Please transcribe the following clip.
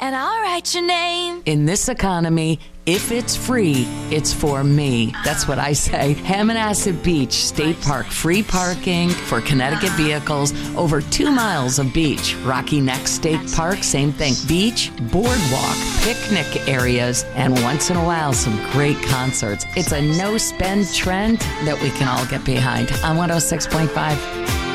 and I'll write your name. In this economy, if it's free, it's for me. That's what I say. Hammonasset Beach State Park, free parking for Connecticut vehicles, over 2 miles of beach. Rocky Neck State Park, same thing. Beach, boardwalk, picnic areas, and once in a while, some great concerts. It's a no-spend trend that we can all get behind on 106.5.